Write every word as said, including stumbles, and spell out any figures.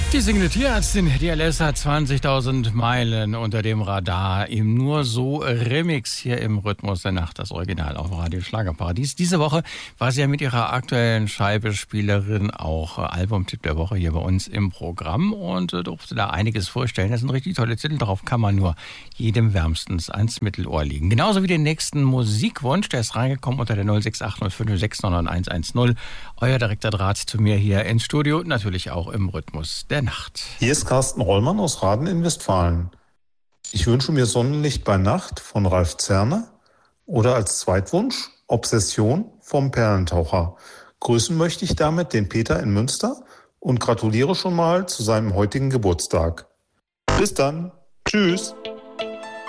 Die singende Tierärztin, die L S hat zwanzigtausend Meilen unter dem Radar im Nur so Remix hier im Rhythmus der Nacht, das Original auf Radio Schlagerparadies. Diese Woche war sie ja mit ihrer aktuellen Scheibespielerin auch Albumtipp der Woche hier bei uns im Programm und durfte da einiges vorstellen. Das sind richtig tolle Titel, darauf kann man nur jedem wärmstens ans Mittelohr legen. Genauso wie den nächsten Musikwunsch, der ist reingekommen unter der null sechs acht null fünf sechs neun neun eins eins null. Euer direkter Draht zu mir hier ins Studio, natürlich auch im Rhythmus der Nacht. Hier ist Carsten Rollmann aus Raden in Westfalen. Ich wünsche mir Sonnenlicht bei Nacht von Ralf Zerner oder als Zweitwunsch Obsession vom Perlentaucher. Grüßen möchte ich damit den Peter in Münster und gratuliere schon mal zu seinem heutigen Geburtstag. Bis dann. Tschüss.